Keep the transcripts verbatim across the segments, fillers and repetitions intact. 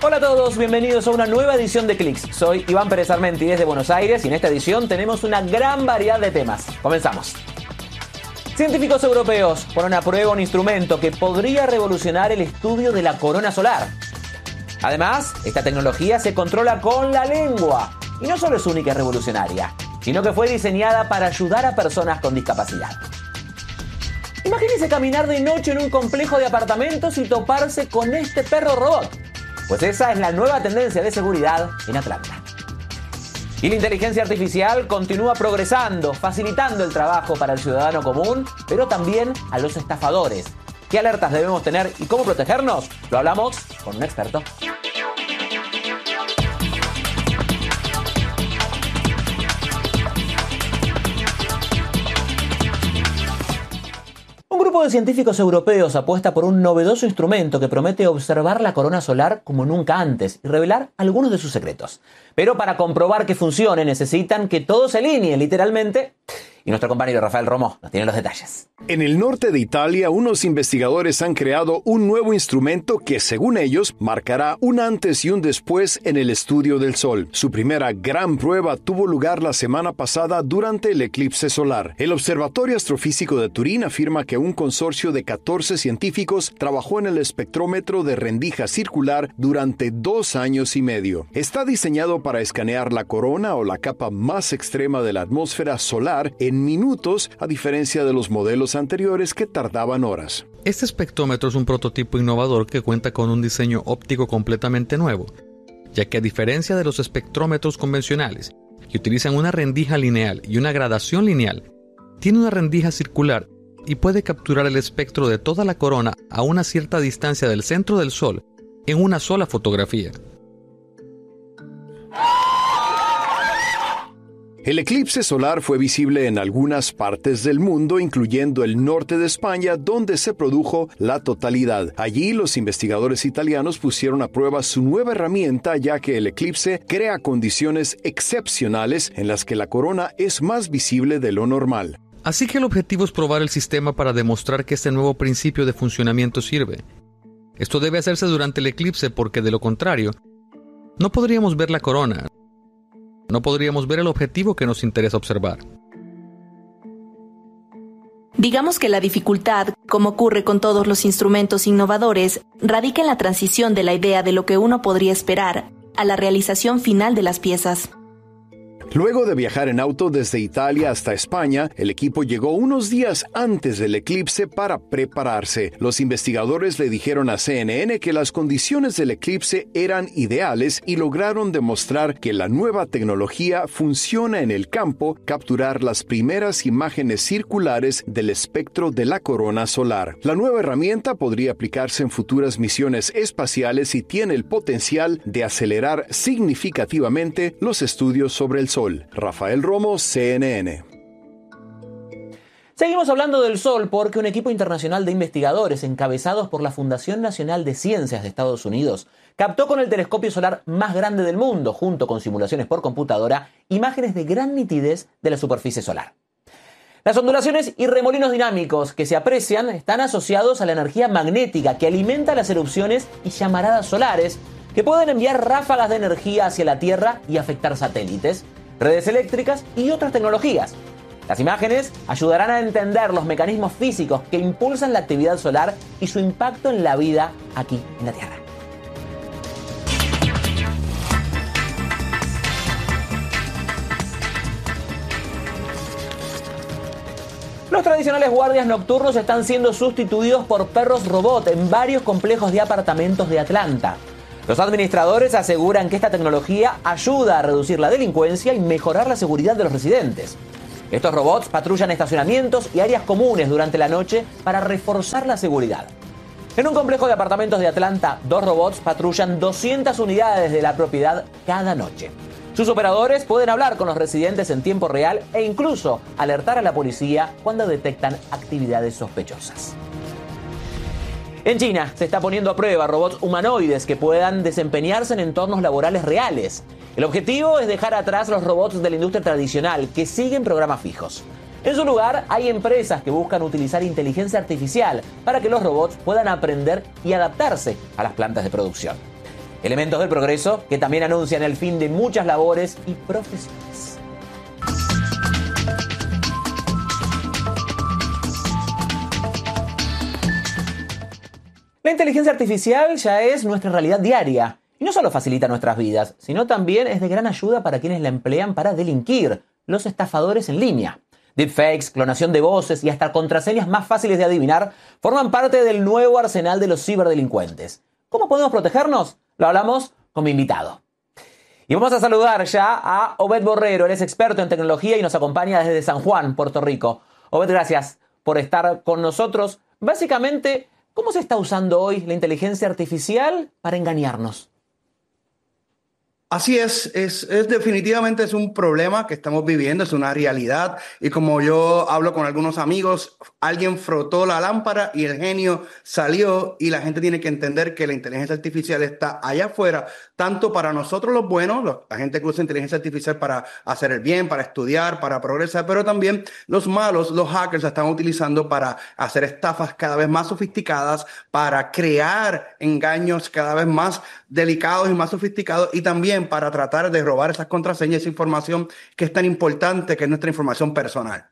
Hola a todos, bienvenidos a una nueva edición de Clix. Soy Iván Pérez Armenti desde Buenos Aires y en esta edición tenemos una gran variedad de temas. Comenzamos. Científicos europeos ponen a prueba un instrumento que podría revolucionar el estudio de la corona solar. Además, esta tecnología se controla con la lengua. Y no solo es única y revolucionaria, sino que fue diseñada para ayudar a personas con discapacidad. Imagínense caminar de noche en un complejo de apartamentos y toparse con este perro robot. Pues esa es la nueva tendencia de seguridad en Atlanta. Y la inteligencia artificial continúa progresando, facilitando el trabajo para el ciudadano común, pero también a los estafadores. ¿Qué alertas debemos tener y cómo protegernos? Lo hablamos con un experto. Un grupo de científicos europeos apuesta por un novedoso instrumento que promete observar la corona solar como nunca antes y revelar algunos de sus secretos. Pero para comprobar que funcione necesitan que todo se alinee literalmente. Y nuestro compañero Rafael Romo nos tiene los detalles. En el norte de Italia, unos investigadores han creado un nuevo instrumento que, según ellos, marcará un antes y un después en el estudio del Sol. Su primera gran prueba tuvo lugar la semana pasada durante el eclipse solar. El Observatorio Astrofísico de Turín afirma que un consorcio de catorce científicos trabajó en el espectrómetro de rendija circular durante dos años y medio. Está diseñado para escanear la corona o la capa más extrema de la atmósfera solar en minutos, a diferencia de los modelos anteriores que tardaban horas. Este espectrómetro es un prototipo innovador que cuenta con un diseño óptico completamente nuevo, ya que a diferencia de los espectrómetros convencionales, que utilizan una rendija lineal y una gradación lineal, tiene una rendija circular y puede capturar el espectro de toda la corona a una cierta distancia del centro del Sol en una sola fotografía. El eclipse solar fue visible en algunas partes del mundo, incluyendo el norte de España, donde se produjo la totalidad. Allí, los investigadores italianos pusieron a prueba su nueva herramienta, ya que el eclipse crea condiciones excepcionales en las que la corona es más visible de lo normal. Así que el objetivo es probar el sistema para demostrar que este nuevo principio de funcionamiento sirve. Esto debe hacerse durante el eclipse porque, de lo contrario, no podríamos ver la corona. No podríamos ver el objetivo que nos interesa observar. Digamos que la dificultad, como ocurre con todos los instrumentos innovadores, radica en la transición de la idea de lo que uno podría esperar a la realización final de las piezas. Luego de viajar en auto desde Italia hasta España, el equipo llegó unos días antes del eclipse para prepararse. Los investigadores le dijeron a C N N que las condiciones del eclipse eran ideales y lograron demostrar que la nueva tecnología funciona en el campo, capturar las primeras imágenes circulares del espectro de la corona solar. La nueva herramienta podría aplicarse en futuras misiones espaciales y tiene el potencial de acelerar significativamente los estudios sobre el Sol. Rafael Romo, C N N. Seguimos hablando del Sol porque un equipo internacional de investigadores encabezados por la Fundación Nacional de Ciencias de Estados Unidos captó con el telescopio solar más grande del mundo, junto con simulaciones por computadora, imágenes de gran nitidez de la superficie solar. Las ondulaciones y remolinos dinámicos que se aprecian están asociados a la energía magnética que alimenta las erupciones y llamaradas solares, que pueden enviar ráfagas de energía hacia la Tierra y afectar satélites, redes eléctricas y otras tecnologías. Las imágenes ayudarán a entender los mecanismos físicos que impulsan la actividad solar y su impacto en la vida aquí en la Tierra. Los tradicionales guardias nocturnos están siendo sustituidos por perros robot en varios complejos de apartamentos de Atlanta. Los administradores aseguran que esta tecnología ayuda a reducir la delincuencia y mejorar la seguridad de los residentes. Estos robots patrullan estacionamientos y áreas comunes durante la noche para reforzar la seguridad. En un complejo de apartamentos de Atlanta, dos robots patrullan doscientas unidades de la propiedad cada noche. Sus operadores pueden hablar con los residentes en tiempo real e incluso alertar a la policía cuando detectan actividades sospechosas. En China se está poniendo a prueba robots humanoides que puedan desempeñarse en entornos laborales reales. El objetivo es dejar atrás los robots de la industria tradicional que siguen programas fijos. En su lugar, hay empresas que buscan utilizar inteligencia artificial para que los robots puedan aprender y adaptarse a las plantas de producción. Elementos del progreso que también anuncian el fin de muchas labores y profesiones. La inteligencia artificial ya es nuestra realidad diaria y no solo facilita nuestras vidas, sino también es de gran ayuda para quienes la emplean para delinquir, los estafadores en línea. Deepfakes, clonación de voces y hasta contraseñas más fáciles de adivinar forman parte del nuevo arsenal de los ciberdelincuentes. ¿Cómo podemos protegernos? Lo hablamos con mi invitado. Y vamos a saludar ya a Obed Borrero. Él es experto en tecnología y nos acompaña desde San Juan, Puerto Rico. Obed, gracias por estar con nosotros. Básicamente, ¿cómo se está usando hoy la inteligencia artificial para engañarnos? Así es, es, es definitivamente es un problema que estamos viviendo, es una realidad. Y como yo hablo con algunos amigos, alguien frotó la lámpara y el genio salió, y la gente tiene que entender que la inteligencia artificial está allá afuera, tanto para nosotros los buenos, los, la gente que usa inteligencia artificial para hacer el bien, para estudiar, para progresar, pero también los malos, los hackers, la están utilizando para hacer estafas cada vez más sofisticadas, para crear engaños cada vez más delicados y más sofisticados, y también para tratar de robar esas contraseñas, esa información que es tan importante, que es nuestra información personal.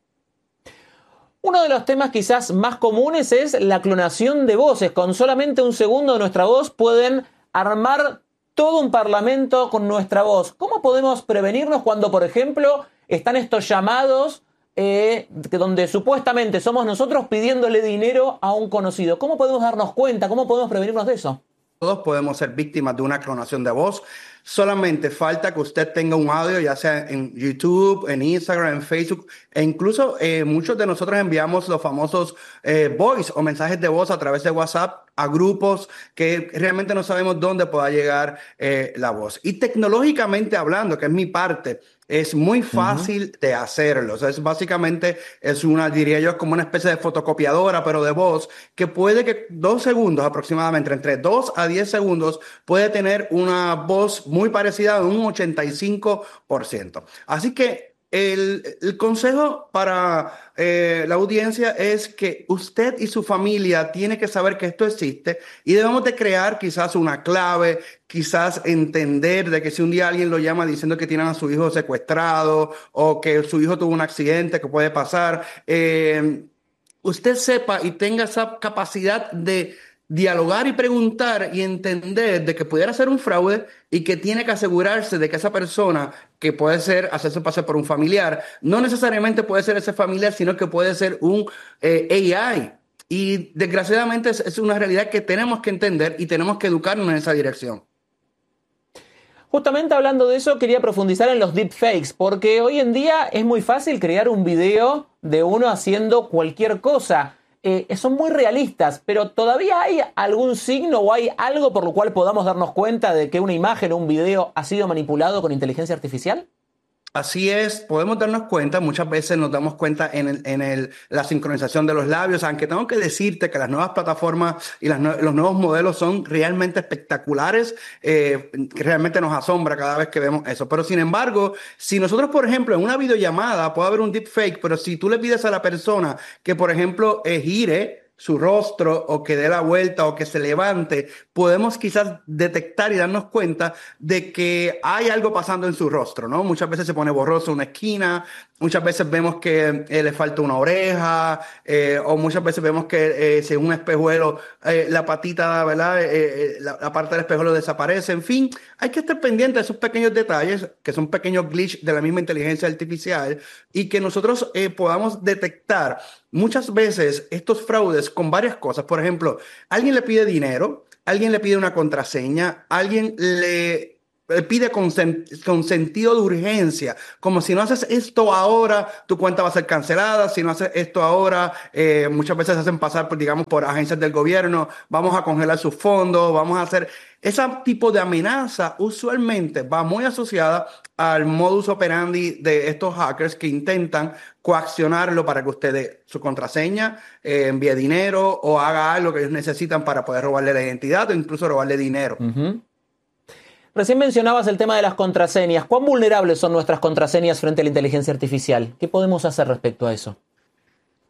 Uno de los temas quizás más comunes es la clonación de voces. Con solamente un segundo de nuestra voz pueden armar todo un parlamento con nuestra voz. ¿Cómo podemos prevenirnos cuando, por ejemplo, están estos llamados eh, donde supuestamente somos nosotros pidiéndole dinero a un conocido? ¿Cómo podemos darnos cuenta? ¿Cómo podemos prevenirnos de eso? Todos podemos ser víctimas de una clonación de voz. Solamente falta que usted tenga un audio, ya sea en YouTube, en Instagram, en Facebook, e incluso eh, muchos de nosotros enviamos los famosos eh, voice o mensajes de voz a través de WhatsApp a grupos que realmente no sabemos dónde pueda llegar eh, la voz. Y tecnológicamente hablando, que es mi parte, es muy fácil uh-huh. de hacerlo. O sea, es básicamente, es una, diría yo, como una especie de fotocopiadora, pero de voz, que puede que dos segundos aproximadamente, entre dos a diez segundos, puede tener una voz muy parecida a un ochenta y cinco por ciento. Así que el, el consejo para eh, la audiencia es que usted y su familia tienen que saber que esto existe, y debemos de crear quizás una clave, quizás entender de que si un día alguien lo llama diciendo que tienen a su hijo secuestrado o que su hijo tuvo un accidente que puede pasar, eh, usted sepa y tenga esa capacidad de dialogar y preguntar y entender de que pudiera ser un fraude, y que tiene que asegurarse de que esa persona, que puede ser hacerse pasar por un familiar, no necesariamente puede ser ese familiar, sino que puede ser un eh, A I. Y desgraciadamente es, es una realidad que tenemos que entender y tenemos que educarnos en esa dirección. Justamente hablando de eso, quería profundizar en los deepfakes, porque hoy en día es muy fácil crear un video de uno haciendo cualquier cosa. Eh, son muy realistas, pero ¿todavía hay algún signo o hay algo por lo cual podamos darnos cuenta de que una imagen o un video ha sido manipulado con inteligencia artificial? Así es, podemos darnos cuenta, muchas veces nos damos cuenta en, el, en el, la sincronización de los labios, aunque tengo que decirte que las nuevas plataformas y las, los nuevos modelos son realmente espectaculares, eh, que realmente nos asombra cada vez que vemos eso. Pero sin embargo, si nosotros, por ejemplo, en una videollamada puede haber un deepfake, pero si tú le pides a la persona que, por ejemplo, eh, gire su rostro o que dé la vuelta o que se levante, podemos quizás detectar y darnos cuenta de que hay algo pasando en su rostro, ¿no? Muchas veces se pone borroso una esquina, muchas veces vemos que eh, le falta una oreja, eh, o muchas veces vemos que eh, si un espejuelo, eh, la patita, ¿verdad? Eh, eh, la, la parte del espejuelo desaparece. En fin, hay que estar pendiente de esos pequeños detalles, que son pequeños glitches de la misma inteligencia artificial, y que nosotros eh, podamos detectar muchas veces estos fraudes con varias cosas. Por ejemplo, alguien le pide dinero, alguien le pide una contraseña, alguien le pide con, con sentido de urgencia, como si no haces esto ahora, tu cuenta va a ser cancelada, si no haces esto ahora, eh, muchas veces se hacen pasar por, digamos, por agencias del gobierno, vamos a congelar sus fondos, vamos a hacer... Ese tipo de amenaza usualmente va muy asociada al modus operandi de estos hackers que intentan coaccionarlo para que usted dé su contraseña, eh, envíe dinero o haga algo que ellos necesitan para poder robarle la identidad o incluso robarle dinero. Uh-huh. Recién mencionabas el tema de las contraseñas. ¿Cuán vulnerables son nuestras contraseñas frente a la inteligencia artificial? ¿Qué podemos hacer respecto a eso?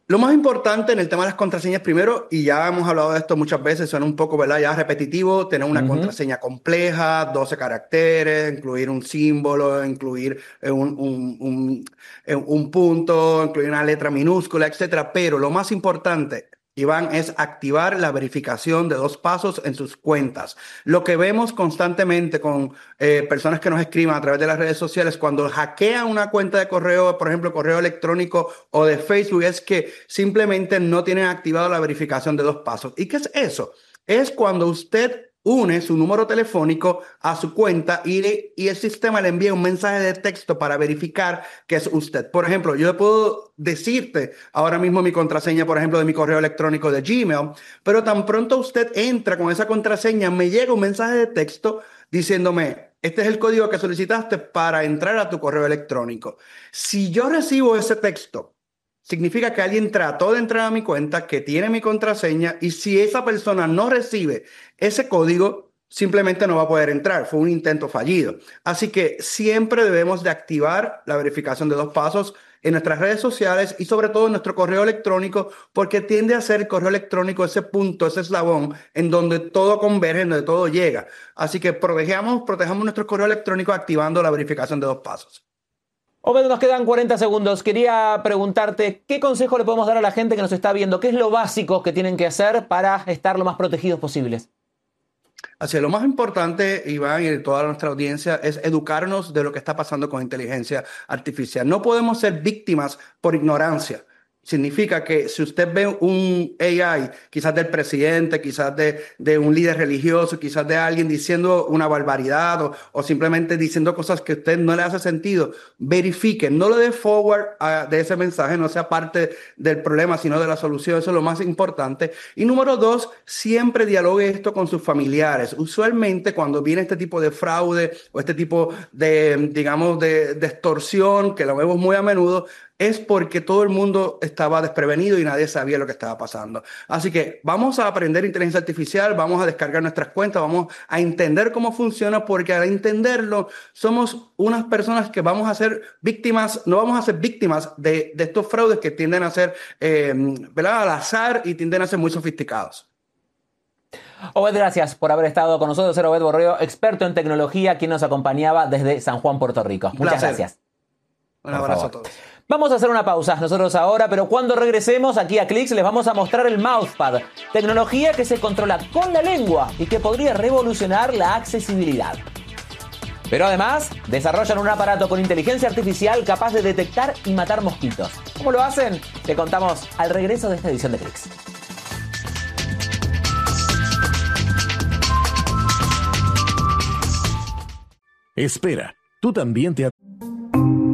Lo más importante en el tema de las contraseñas, primero, y ya hemos hablado de esto muchas veces, suena un poco, ¿verdad?, ya repetitivo, tener una uh-huh. contraseña compleja, doce caracteres, incluir un símbolo, incluir un, un, un, un punto, incluir una letra minúscula, etcétera. Pero lo más importante, Iván, es activar la verificación de dos pasos en sus cuentas. Lo que vemos constantemente con eh, personas que nos escriben a través de las redes sociales cuando hackean una cuenta de correo, por ejemplo, correo electrónico o de Facebook, es que simplemente no tienen activado la verificación de dos pasos. ¿Y qué es eso? Es cuando usted une su número telefónico a su cuenta y, le, y el sistema le envía un mensaje de texto para verificar que es usted. Por ejemplo, yo puedo decirte ahora mismo mi contraseña, por ejemplo, de mi correo electrónico de Gmail, pero tan pronto usted entra con esa contraseña, me llega un mensaje de texto diciéndome, este es el código que solicitaste para entrar a tu correo electrónico. Si yo recibo ese texto, significa que alguien trató de entrar a mi cuenta, que tiene mi contraseña, y si esa persona no recibe ese código, simplemente no va a poder entrar. Fue un intento fallido. Así que siempre debemos de activar la verificación de dos pasos en nuestras redes sociales y sobre todo en nuestro correo electrónico, porque tiende a ser el correo electrónico ese punto, ese eslabón en donde todo converge, en donde todo llega. Así que protejamos, protejamos nuestro correo electrónico activando la verificación de dos pasos. Obed, nos quedan cuarenta segundos. Quería preguntarte, ¿qué consejo le podemos dar a la gente que nos está viendo? ¿Qué es lo básico que tienen que hacer para estar lo más protegidos posibles? Así es, lo más importante, Iván, y de toda nuestra audiencia, es educarnos de lo que está pasando con inteligencia artificial. No podemos ser víctimas por ignorancia. Significa que si usted ve un A I, quizás del presidente, quizás de, de un líder religioso, quizás de alguien diciendo una barbaridad o, o simplemente diciendo cosas que a usted no le hace sentido, verifique, no le dé forward a, de ese mensaje, no sea parte del problema, sino de la solución. Eso es lo más importante. Y número dos, siempre dialogue esto con sus familiares. Usualmente cuando viene este tipo de fraude o este tipo de, digamos, de, de extorsión, que lo vemos muy a menudo, es porque todo el mundo estaba desprevenido y nadie sabía lo que estaba pasando. Así que vamos a aprender inteligencia artificial, vamos a descargar nuestras cuentas, vamos a entender cómo funciona, porque al entenderlo somos unas personas que vamos a ser víctimas, no vamos a ser víctimas de, de estos fraudes que tienden a ser eh, ¿verdad?, al azar y tienden a ser muy sofisticados. Obed, gracias por haber estado con nosotros. Era Obed Borreo, experto en tecnología, quien nos acompañaba desde San Juan, Puerto Rico. Muchas Placer. gracias. Un abrazo a todos. Vamos a hacer una pausa nosotros ahora, pero cuando regresemos aquí a Clix les vamos a mostrar el Mouthpad, tecnología que se controla con la lengua y que podría revolucionar la accesibilidad. Pero además, desarrollan un aparato con inteligencia artificial capaz de detectar y matar mosquitos. ¿Cómo lo hacen? Te contamos al regreso de esta edición de Clix. Espera, tú también te